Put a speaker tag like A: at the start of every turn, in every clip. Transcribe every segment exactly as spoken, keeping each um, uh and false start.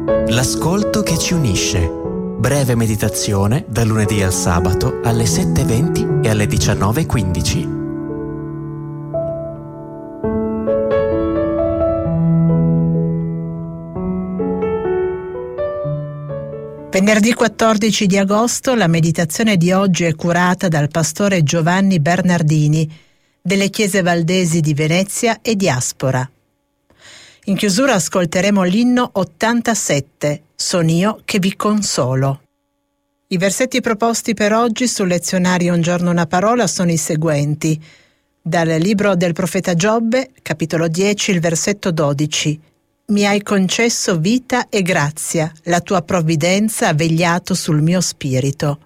A: L'ascolto che ci unisce. Breve meditazione da lunedì al sabato alle sette e venti e alle diciannove e quindici.
B: Venerdì quattordici di agosto la meditazione di oggi è curata dal pastore Giovanni Bernardini delle Chiese Valdesi di Venezia e Diaspora. In chiusura ascolteremo l'inno ottantasette, Son io che vi consolo. I versetti proposti per oggi sul lezionario Un giorno una parola sono i seguenti. Dal libro del profeta Giobbe, capitolo dieci, il versetto dodici. Mi hai concesso vita e grazia, la tua provvidenza ha vegliato sul mio spirito.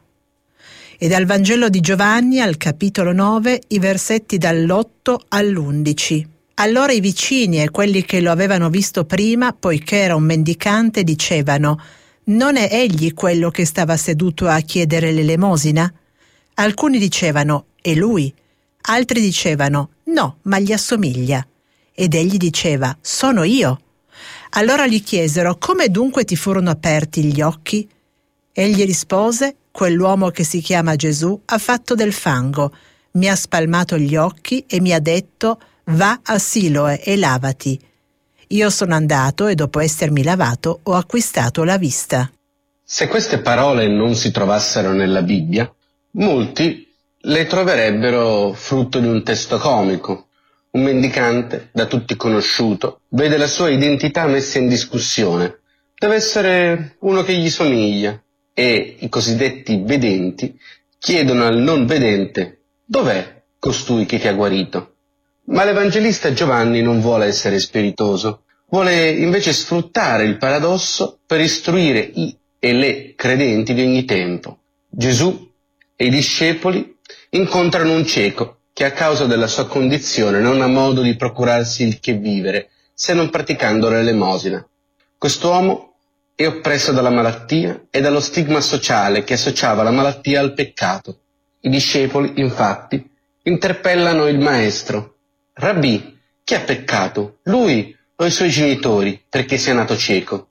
B: E dal Vangelo di Giovanni al capitolo nove, i versetti dall'otto all'undici. Allora i vicini e quelli che lo avevano visto prima, poiché era un mendicante, dicevano: non è egli quello che stava seduto a chiedere l'elemosina? Alcuni dicevano: è lui. Altri dicevano: no, ma gli assomiglia. Ed egli diceva: sono io. Allora gli chiesero: come dunque ti furono aperti gli occhi? Egli rispose: quell'uomo che si chiama Gesù ha fatto del fango, mi ha spalmato gli occhi e mi ha detto: va a Siloe e lavati. Io sono andato e dopo essermi lavato ho acquistato la vista.
C: Se queste parole non si trovassero nella Bibbia, molti le troverebbero frutto di un testo comico. Un mendicante, da tutti conosciuto, vede la sua identità messa in discussione. Deve essere uno che gli somiglia. E i cosiddetti vedenti chiedono al non vedente: dov'è costui che ti ha guarito? Ma l'Evangelista Giovanni non vuole essere spiritoso, vuole invece sfruttare il paradosso per istruire i e le credenti di ogni tempo. Gesù e i discepoli incontrano un cieco che a causa della sua condizione non ha modo di procurarsi il che vivere se non praticando l'elemosina. Quest'uomo è oppresso dalla malattia e dallo stigma sociale che associava la malattia al peccato. I discepoli, infatti, interpellano il maestro: Rabbì, chi ha peccato, lui o i suoi genitori, perché sia nato cieco?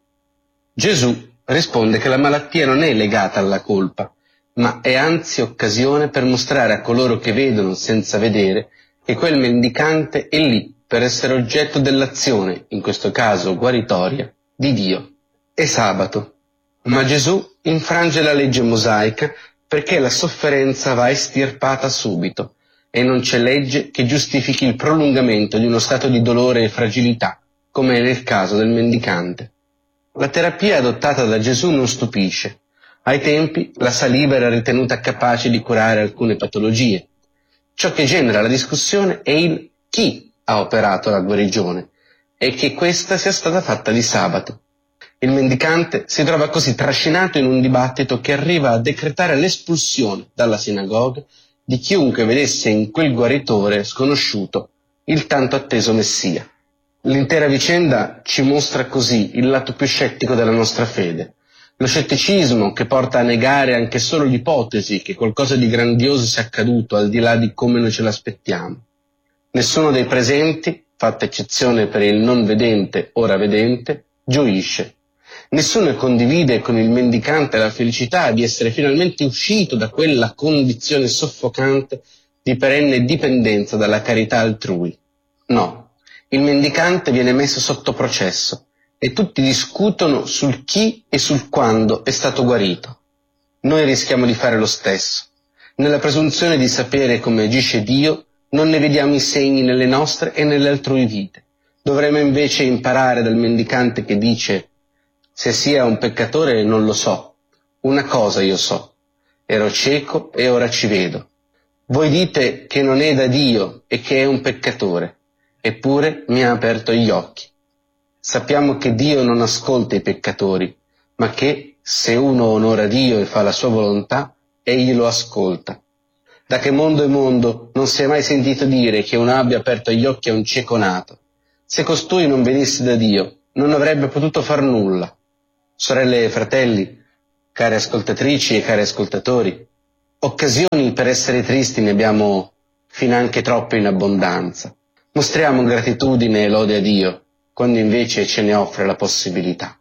C: Gesù risponde che la malattia non è legata alla colpa, ma è anzi occasione per mostrare a coloro che vedono senza vedere che quel mendicante è lì per essere oggetto dell'azione, in questo caso guaritoria, di Dio. È sabato, ma Gesù infrange la legge mosaica perché la sofferenza va estirpata subito e non c'è legge che giustifichi il prolungamento di uno stato di dolore e fragilità, come è nel caso del mendicante. La terapia adottata da Gesù non stupisce. Ai tempi la saliva era ritenuta capace di curare alcune patologie. Ciò che genera la discussione è il chi ha operato la guarigione e che questa sia stata fatta di sabato. Il mendicante si trova così trascinato in un dibattito che arriva a decretare l'espulsione dalla sinagoga di chiunque vedesse in quel guaritore sconosciuto il tanto atteso Messia. L'intera vicenda ci mostra così il lato più scettico della nostra fede. Lo scetticismo che porta a negare anche solo l'ipotesi che qualcosa di grandioso sia accaduto al di là di come noi ce l'aspettiamo. Nessuno dei presenti, fatta eccezione per il non vedente ora vedente, gioisce. Nessuno condivide con il mendicante la felicità di essere finalmente uscito da quella condizione soffocante di perenne dipendenza dalla carità altrui. No, il mendicante viene messo sotto processo e tutti discutono sul chi e sul quando è stato guarito. Noi rischiamo di fare lo stesso. Nella presunzione di sapere come agisce Dio, non ne vediamo i segni nelle nostre e nelle altrui vite. Dovremmo invece imparare dal mendicante che dice: se sia un peccatore non lo so, una cosa io so, ero cieco e ora ci vedo. Voi dite che non è da Dio e che è un peccatore, eppure mi ha aperto gli occhi. Sappiamo che Dio non ascolta i peccatori, ma che, se uno onora Dio e fa la sua volontà, egli lo ascolta. Da che mondo è mondo non si è mai sentito dire che uno abbia aperto gli occhi a un cieco nato. Se costui non venisse da Dio, non avrebbe potuto far nulla. Sorelle e fratelli, care ascoltatrici e cari ascoltatori, occasioni per essere tristi ne abbiamo finanche troppe in abbondanza. Mostriamo gratitudine e lode a Dio, quando invece ce ne offre la possibilità.